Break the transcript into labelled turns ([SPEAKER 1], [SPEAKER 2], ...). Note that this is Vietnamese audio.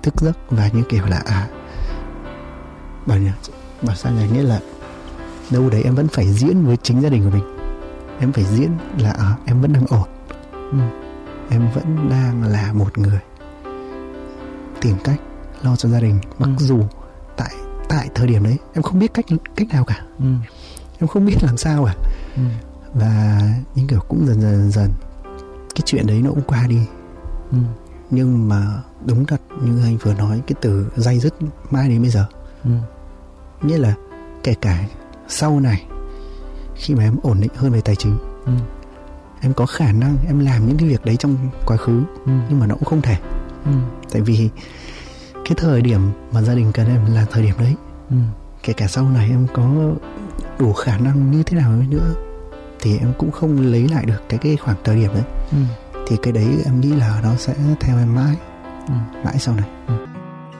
[SPEAKER 1] thức giấc và như kiểu là bảo sao nhỉ, nghĩa là đâu đấy em vẫn phải diễn với chính gia đình của mình. Em phải diễn là em vẫn đang ổn, em vẫn đang là một người tìm cách lo cho gia đình, mặc dù tại thời điểm đấy em không biết cách nào cả, em không biết làm sao cả. Và những kiểu cũng dần cái chuyện đấy nó cũng qua đi. Nhưng mà đúng thật như anh vừa nói, cái từ day dứt mãi đến bây giờ. Nghĩa là kể cả sau này khi mà em ổn định hơn về tài chính, em có khả năng em làm những cái việc đấy trong quá khứ, nhưng mà nó cũng không thể. Tại vì cái thời điểm mà gia đình cần em là thời điểm đấy. Kể cả sau này em có đủ khả năng như thế nào nữa thì em cũng không lấy lại được cái khoảng thời điểm đấy. Thì cái đấy em nghĩ là nó sẽ theo em mãi sau này.